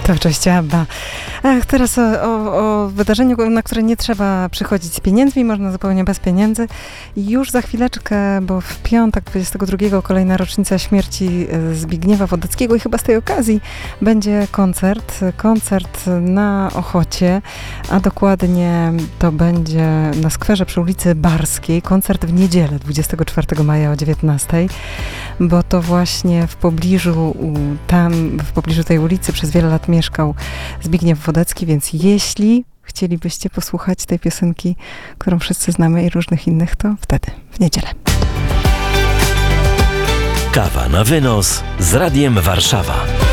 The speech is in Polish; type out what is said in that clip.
To oczywiście Abba. Ach, teraz o wydarzeniu, na które nie trzeba przychodzić z pieniędzmi, można zupełnie bez pieniędzy. Już za chwileczkę, bo w piątek 22 kolejna rocznica śmierci Zbigniewa Wodeckiego i chyba z tej okazji będzie koncert na Ochocie, a dokładnie to będzie na skwerze przy ulicy Barskiej. Koncert w niedzielę 24 maja o 19, bo to właśnie w pobliżu tej ulicy przez wiele lat mieszkał Zbigniew Wodecki, więc jeśli chcielibyście posłuchać tej piosenki, którą wszyscy znamy i różnych innych, to wtedy, w niedzielę. Kawa na wynos z Radiem Warszawa.